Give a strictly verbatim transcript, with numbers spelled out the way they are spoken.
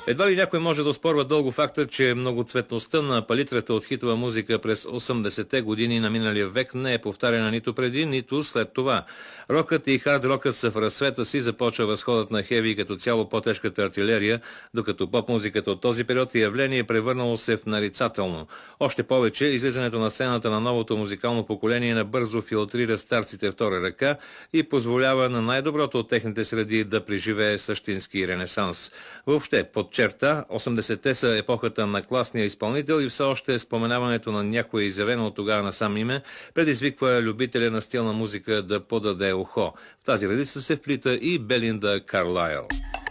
Едва ли някой може да оспорва дълго факта, че многоцветността на палитрата от хитова музика през осемдесетте години на миналия век не е повтаряна нито преди, нито след това. Рокът и хард рокът са в разцвета си, започва възходът на хеви и като цяло по-тежката артилерия, докато поп-музиката от този период е явление превърнало се в нарицателно. Още повече, излизането на сцената на новото музикално поколение набързо филтрира старците втора ръка и позволява на най-доброто от техните среди да преживее същински ренесанс. Въобще, под черта, осемдесетте са епохата на класния изпълнител и все още споменаването на някое изявено от тогава насам име предизвиква любителя на стилна музика да подаде ухо. В тази редица се вплита и Белинда Карлайл.